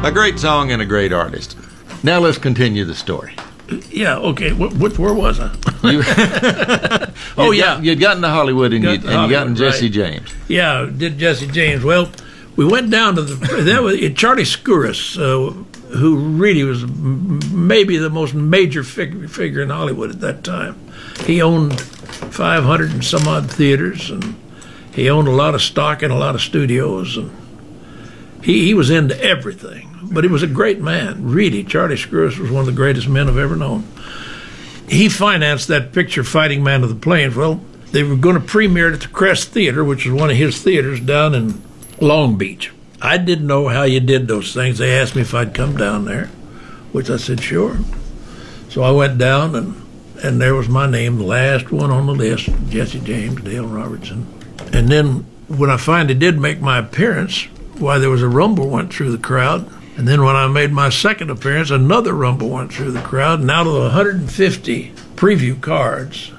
A great song and a great artist. Now let's continue the story. Yeah, okay. Where was I? You'd gotten to Hollywood and you'd gotten Jesse James. Yeah, did Jesse James. Well, we went down to that was Charlie Skouras, who really was maybe the most major figure in Hollywood at that time. He owned 500 and some odd theaters, and he owned a lot of stock in a lot of studios, and he was into everything. But he was a great man, really. Charlie Skouras was one of the greatest men I've ever known. He financed that picture, Fighting Man of the Plains. Well, they were going to premiere it at the Crest Theater, which was one of his theaters down in Long Beach. I didn't know how you did those things. They asked me if I'd come down there, which I said, sure. So I went down, and there was my name, the last one on the list, Jesse James, Dale Robertson. And then when I finally did make my appearance, why, there was a rumble went through the crowd. And then when I made my second appearance, another rumble went through the crowd. And out of the 150 preview cards,